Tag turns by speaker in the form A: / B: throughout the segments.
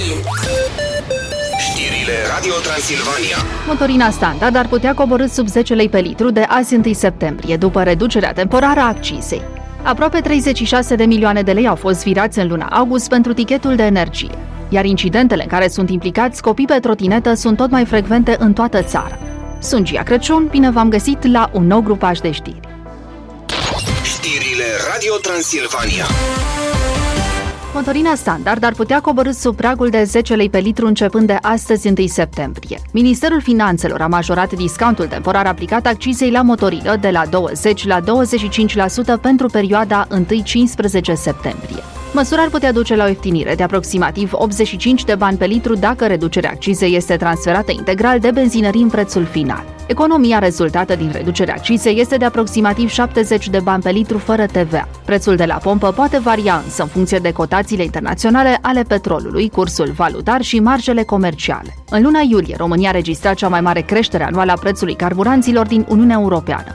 A: Știrile Radio Transilvania.
B: Motorina standard ar putea coborî sub 10 lei pe litru de azi 1 septembrie, după reducerea temporară a accizei. Aproape 36 de milioane de lei au fost virați în luna august pentru tichetul de energie, iar incidentele în care sunt implicați copii pe trotinetă sunt tot mai frecvente în toată țara. Sunt Gia Crăciun, bine v-am găsit la un nou grupaj de știri.
A: Știrile Radio Transilvania.
B: Motorina standard ar putea coborî sub pragul de 10 lei pe litru începând de astăzi 1 septembrie. Ministerul Finanțelor a majorat discountul temporar aplicat accizei la motorină de la 20 la 25% pentru perioada 1-15 septembrie. Măsura ar putea duce la o ieftinire de aproximativ 85 de bani pe litru dacă reducerea accizei este transferată integral de benzinării în prețul final. Economia rezultată din reducerea accizei este de aproximativ 70 de bani pe litru fără TVA. Prețul de la pompă poate varia însă în funcție de cotațiile internaționale ale petrolului, cursul valutar și marjele comerciale. În luna iulie, România a registrat cea mai mare creștere anuală a prețului carburanților din Uniunea Europeană.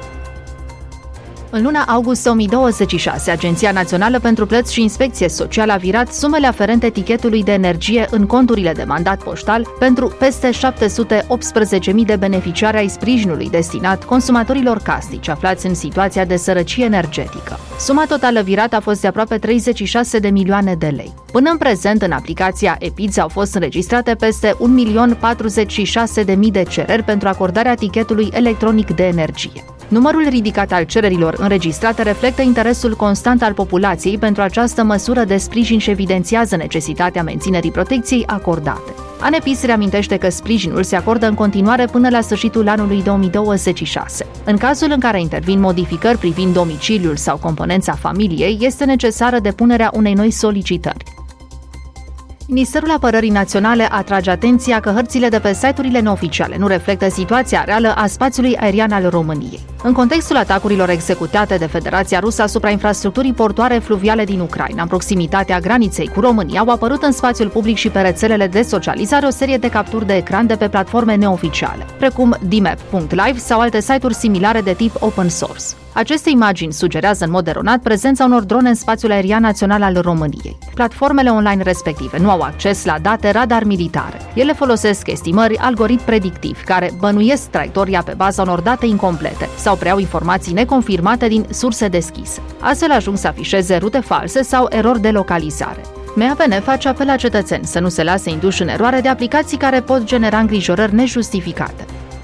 B: În luna august 2026, Agenția Națională pentru Plăți și Inspecție Socială a virat sumele aferente tichetului de energie în conturile de mandat poștal pentru peste 718.000 de beneficiari ai sprijinului destinat consumatorilor casnici aflați în situația de sărăcie energetică. Suma totală virată a fost de aproape 36 de milioane de lei. Până în prezent, în aplicația EPIZ au fost înregistrate peste 1.046.000 de cereri pentru acordarea tichetului electronic de energie. Numărul ridicat al cererilor înregistrate reflectă interesul constant al populației pentru această măsură de sprijin și evidențiază necesitatea menținerii protecției acordate. ANEPIS reamintește că sprijinul se acordă în continuare până la sfârșitul anului 2026. În cazul în care intervin modificări privind domiciliul sau componența familiei, este necesară depunerea unei noi solicitări. Ministerul Apărării Naționale atrage atenția că hărțile de pe site-urile neoficiale nu reflectă situația reală a spațiului aerian al României. În contextul atacurilor executate de Federația Rusă asupra infrastructurii portoare fluviale din Ucraina, în proximitatea graniței cu România, au apărut în spațiul public și pe rețelele de socializare o serie de capturi de ecran de pe platforme neoficiale, precum dmap.live sau alte site-uri similare de tip open source. Aceste imagini sugerează în mod eronat prezența unor drone în spațiul aerian național al României. Platformele online respective nu au acces la date radar militare. Ele folosesc estimări algoritmi predictivi, care bănuiesc traiectoria pe baza unor date incomplete sau preiau informații neconfirmate din surse deschise. Astfel ajung să afișeze rute false sau erori de localizare. MAPN face apel la cetățeni să nu se lase induși în eroare de aplicații care pot genera îngrijorări nejustificate.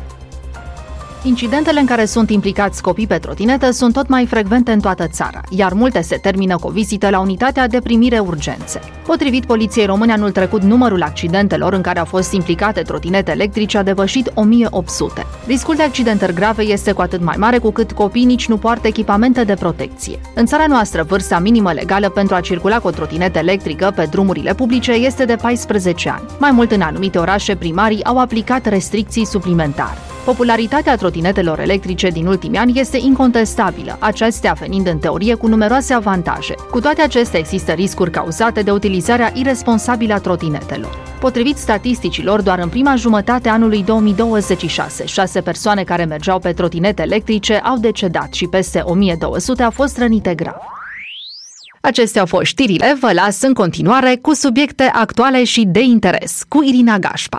B: Incidentele în care sunt implicați copii pe trotinetă sunt tot mai frecvente în toată țara, iar multe se termină cu o vizită la unitatea de primire urgențe. Potrivit Poliției Române, anul trecut numărul accidentelor în care au fost implicate trotinete electrice a depășit 1800. Riscul de accidentări grave este cu atât mai mare cu cât copiii nici nu poartă echipamente de protecție. În țara noastră, vârsta minimă legală pentru a circula cu o trotinetă electrică pe drumurile publice este de 14 ani. Mai mult, în anumite orașe, primarii au aplicat restricții suplimentare. Popularitatea trotinetelor electrice din ultimii ani este incontestabilă, acestea venind în teorie cu numeroase avantaje. Cu toate acestea există riscuri cauzate de utilizarea irresponsabilă a trotinetelor. Potrivit statisticilor, doar în prima jumătate a anului 2026, 6 persoane care mergeau pe trotinete electrice au decedat și peste 1200 au fost rănite grav. Acestea au fost știrile, vă las în continuare cu subiecte actuale și de interes, cu Irina Gașpa.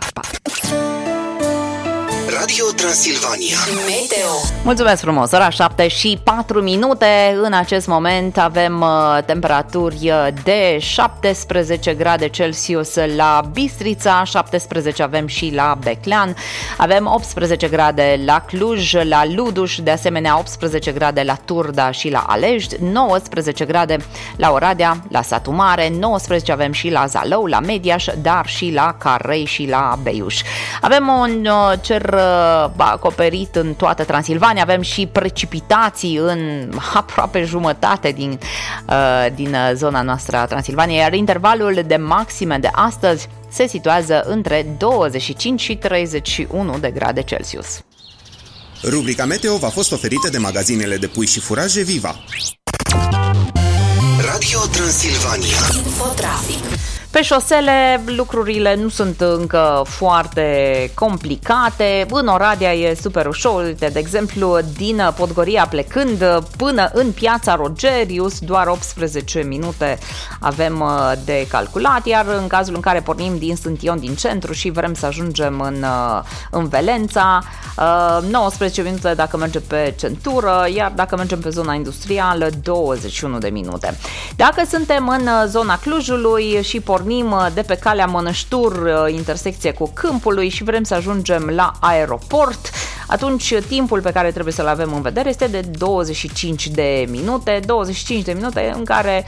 A: Radio Transilvania.
C: Meteo. Mulțumesc frumos, ora 7:04. În acest moment avem temperaturi de 17 grade Celsius la Bistrița, 17 avem și la Beclean, avem 18 grade la Cluj, la Luduș, de asemenea 18 grade la Turda și la Alești, 19 grade la Oradea, la Satu Mare, 19 avem și la Zalău, la Mediaș, dar și la Carei și la Beiuș. Avem un cer acoperit în toată Transilvania, avem și precipitații în aproape jumătate din zona noastră a Transilvaniei, iar intervalul de maxime de astăzi se situează între 25 și 31 de grade Celsius.
A: Rubrica Meteo v-a fost oferită de magazinele de pui și furaje Viva. Radio Transilvania.
C: Infotrafic. Pe șosele lucrurile nu sunt încă foarte complicate. În Oradea e super ușor. Uite, de exemplu, din Podgoria plecând până în Piața Rogerius, doar 18 minute avem de calculat, iar în cazul în care pornim din Sântion, din centru, și vrem să ajungem în Velența, 19 minute dacă mergem pe centură, iar dacă mergem pe zona industrială, 21 de minute. Dacă suntem în zona Clujului și pornim de pe calea Mănăștur, intersecție cu Câmpului, și vrem să ajungem la aeroport, atunci timpul pe care trebuie să-l avem în vedere este de 25 de minute, 25 de minute în care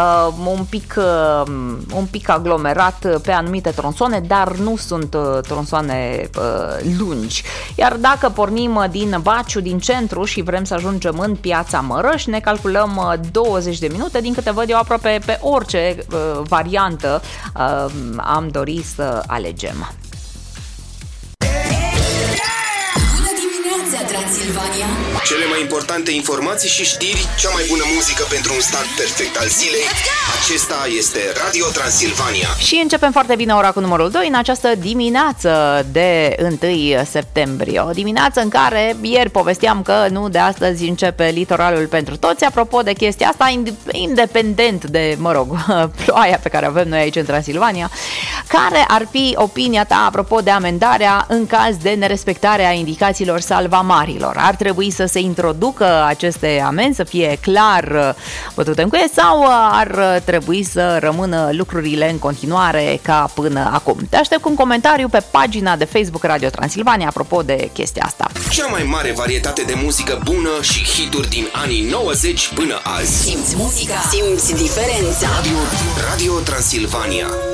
C: un pic aglomerat pe anumite tronsoane, dar nu sunt tronsoane lungi. Iar dacă pornim din Baciu, din centru, și vrem să ajungem în Piața Mărăș, ne calculăm 20 de minute, din câte văd eu aproape pe orice variantă am dorit să alegem.
D: Transilvania.
A: Cele mai importante informații și știri, cea mai bună muzică pentru un start perfect al zilei. Acesta este Radio Transilvania.
C: Și începem foarte bine ora cu numărul 2 în această dimineață de 1 septembrie. O dimineață în care ieri povesteam că nu de astăzi începe litoralul pentru toți. Apropo de chestia asta, independent de, ploaia pe care avem noi aici în Transilvania, care ar fi opinia ta apropo de amendarea în caz de nerespectare a indicațiilor salvamarilor? Ar trebui să se introducă aceste amenzi, să fie clar bătute în cuie, sau ar trebui să rămână lucrurile în continuare ca până acum? Te aștept cu un comentariu pe pagina de Facebook Radio Transilvania apropo de chestia asta.
A: Cea mai mare varietate de muzică bună și hituri din anii 90 până azi.
D: Simți muzica, simți diferența.
A: Radio Transilvania.